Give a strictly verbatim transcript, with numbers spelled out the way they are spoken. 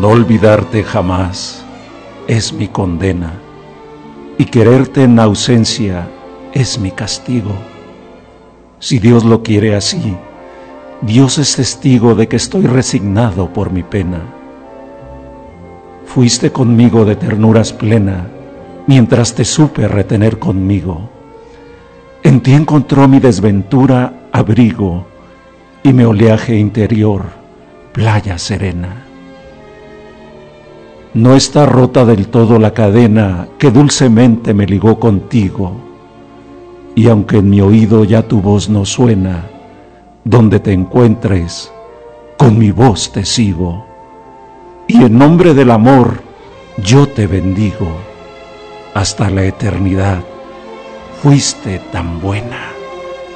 No olvidarte jamás es mi condena, y quererte en ausencia es mi castigo. Si Dios lo quiere así, Dios es testigo de que estoy resignado por mi pena. Fuiste conmigo de ternuras plena, mientras te supe retener conmigo. En ti encontró mi desventura abrigo, y mi oleaje interior playa serena. No está rota del todo la cadena que dulcemente me ligó contigo, y aunque en mi oído ya tu voz no suena, donde te encuentres, con mi voz te sigo, y en nombre del amor yo te bendigo. Hasta la eternidad fuiste tan buena.